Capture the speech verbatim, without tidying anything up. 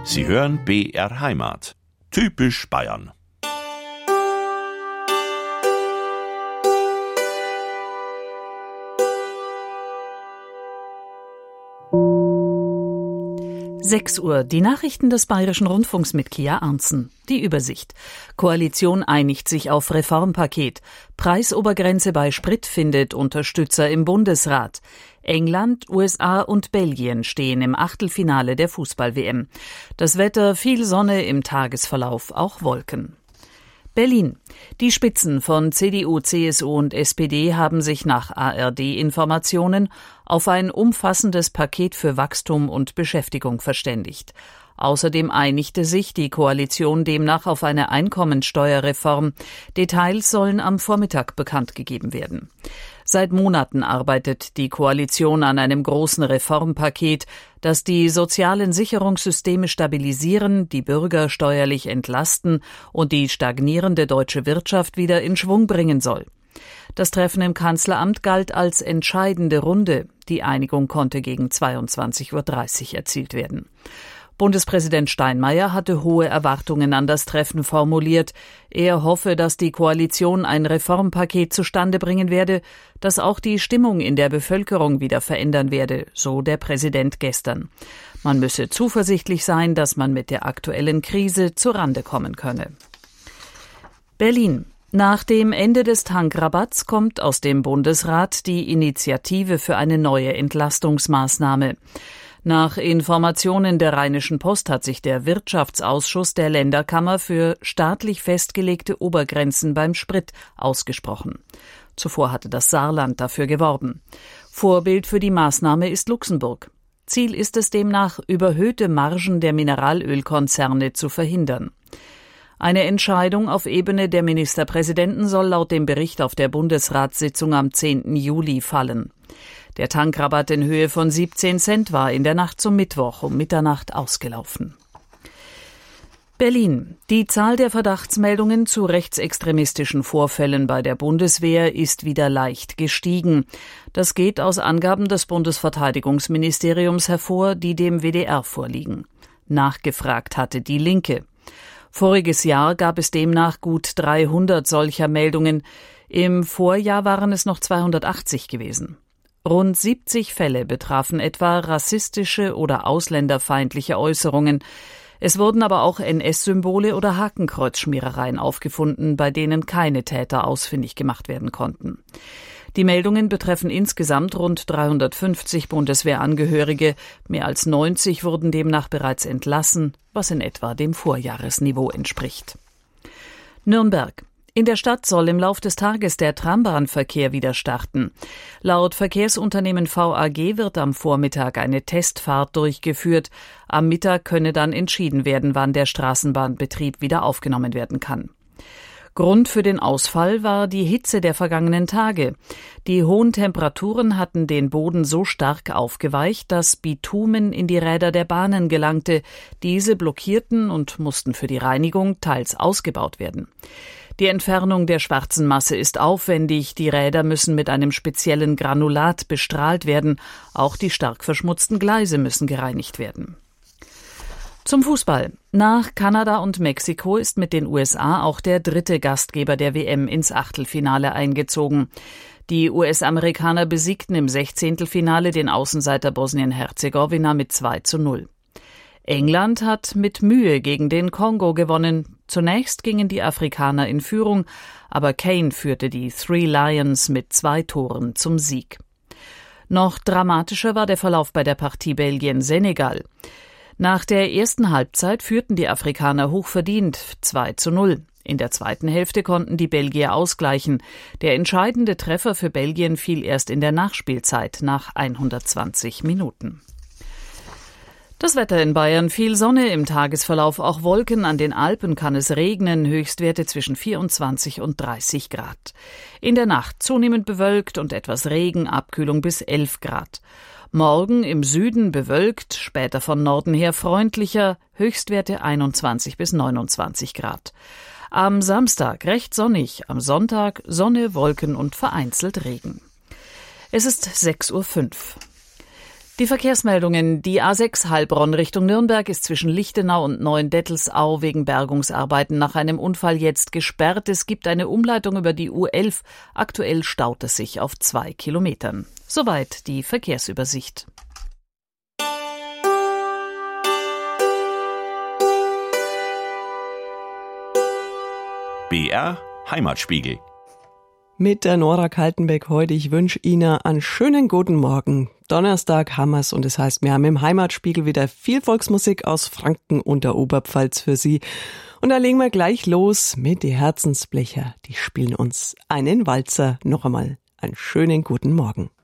Sie hören B R Heimat. Typisch Bayern. sechs Uhr, die Nachrichten des Bayerischen Rundfunks mit Kia Arntzen. Die Übersicht. Koalition einigt sich auf Reformpaket. Preisobergrenze bei Sprit findet Unterstützer im Bundesrat. England, U S A und Belgien stehen im Achtelfinale der Fußball-W M. Das Wetter, viel Sonne, im Tagesverlauf auch Wolken. Berlin. Die Spitzen von C D U, C S U und S P D haben sich nach A R D-Informationen auf ein umfassendes Paket für Wachstum und Beschäftigung verständigt. Außerdem einigte sich die Koalition demnach auf eine Einkommensteuerreform. Details sollen am Vormittag bekannt gegeben werden. Seit Monaten arbeitet die Koalition an einem großen Reformpaket, das die sozialen Sicherungssysteme stabilisieren, die Bürger steuerlich entlasten und die stagnierende deutsche Wirtschaft wieder in Schwung bringen soll. Das Treffen im Kanzleramt galt als entscheidende Runde. Die Einigung konnte gegen zweiundzwanzig Uhr dreißig erzielt werden. Bundespräsident Steinmeier hatte hohe Erwartungen an das Treffen formuliert. Er hoffe, dass die Koalition ein Reformpaket zustande bringen werde, das auch die Stimmung in der Bevölkerung wieder verändern werde, so der Präsident gestern. Man müsse zuversichtlich sein, dass man mit der aktuellen Krise zurande kommen könne. Berlin. Nach dem Ende des Tankrabatts kommt aus dem Bundesrat die Initiative für eine neue Entlastungsmaßnahme. Nach Informationen der Rheinischen Post hat sich der Wirtschaftsausschuss der Länderkammer für staatlich festgelegte Obergrenzen beim Sprit ausgesprochen. Zuvor hatte das Saarland dafür geworben. Vorbild für die Maßnahme ist Luxemburg. Ziel ist es demnach, überhöhte Margen der Mineralölkonzerne zu verhindern. Eine Entscheidung auf Ebene der Ministerpräsidenten soll laut dem Bericht auf der Bundesratssitzung am zehnten Juli fallen. Der Tankrabatt in Höhe von siebzehn Cent war in der Nacht zum Mittwoch um Mitternacht ausgelaufen. Berlin. Die Zahl der Verdachtsmeldungen zu rechtsextremistischen Vorfällen bei der Bundeswehr ist wieder leicht gestiegen. Das geht aus Angaben des Bundesverteidigungsministeriums hervor, die dem W D R vorliegen. Nachgefragt hatte die Linke. Voriges Jahr gab es demnach gut dreihundert solcher Meldungen. Im Vorjahr waren es noch zweihundertachtzig gewesen. Rund siebzig Fälle betrafen etwa rassistische oder ausländerfeindliche Äußerungen. Es wurden aber auch N S-Symbole oder Hakenkreuzschmierereien aufgefunden, bei denen keine Täter ausfindig gemacht werden konnten. Die Meldungen betreffen insgesamt rund dreihundertfünfzig Bundeswehrangehörige. Mehr als neunzig wurden demnach bereits entlassen, was in etwa dem Vorjahresniveau entspricht. Nürnberg. In der Stadt soll im Lauf des Tages der Trambahnverkehr wieder starten. Laut Verkehrsunternehmen V A G wird am Vormittag eine Testfahrt durchgeführt. Am Mittag könne dann entschieden werden, wann der Straßenbahnbetrieb wieder aufgenommen werden kann. Grund für den Ausfall war die Hitze der vergangenen Tage. Die hohen Temperaturen hatten den Boden so stark aufgeweicht, dass Bitumen in die Räder der Bahnen gelangte. Diese blockierten und mussten für die Reinigung teils ausgebaut werden. Die Entfernung der schwarzen Masse ist aufwendig, die Räder müssen mit einem speziellen Granulat bestrahlt werden, auch die stark verschmutzten Gleise müssen gereinigt werden. Zum Fußball. Nach Kanada und Mexiko ist mit den U S A auch der dritte Gastgeber der W M ins Achtelfinale eingezogen. Die U S-Amerikaner besiegten im Sechzehntelfinale den Außenseiter Bosnien-Herzegowina mit zwei zu null. England hat mit Mühe gegen den Kongo gewonnen. Zunächst gingen die Afrikaner in Führung, aber Kane führte die Three Lions mit zwei Toren zum Sieg. Noch dramatischer war der Verlauf bei der Partie Belgien-Senegal. Nach der ersten Halbzeit führten die Afrikaner hochverdient zwei zu null. In der zweiten Hälfte konnten die Belgier ausgleichen. Der entscheidende Treffer für Belgien fiel erst in der Nachspielzeit nach hundertzwanzig Minuten. Das Wetter in Bayern: viel Sonne, im Tagesverlauf auch Wolken, an den Alpen kann es regnen, Höchstwerte zwischen vierundzwanzig und dreißig Grad. In der Nacht zunehmend bewölkt und etwas Regen, Abkühlung bis elf Grad. Morgen im Süden bewölkt, später von Norden her freundlicher, Höchstwerte einundzwanzig bis neunundzwanzig Grad. Am Samstag recht sonnig, am Sonntag Sonne, Wolken und vereinzelt Regen. Es ist sechs Uhr fünf. Die Verkehrsmeldungen. Die A sechs Heilbronn Richtung Nürnberg ist zwischen Lichtenau und Neuendettelsau wegen Bergungsarbeiten nach einem Unfall jetzt gesperrt. Es gibt eine Umleitung über die U elf. Aktuell staut es sich auf zwei Kilometern. Soweit die Verkehrsübersicht. B R Heimatspiegel. Mit der Nora Kaltenbeck heute. Ich wünsche Ihnen einen schönen guten Morgen. Donnerstag haben wir's und das heißt, wir haben im Heimatspiegel wieder viel Volksmusik aus Franken und der Oberpfalz für Sie. Und da legen wir gleich los mit die Herzensblecher. Die spielen uns einen Walzer. Noch einmal einen schönen guten Morgen.